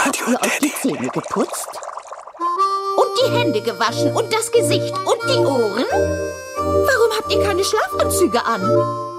Habt ihr euch die Zähne geputzt? Und die Hände gewaschen und das Gesicht und die Ohren? Warum habt ihr keine Schlafanzüge an?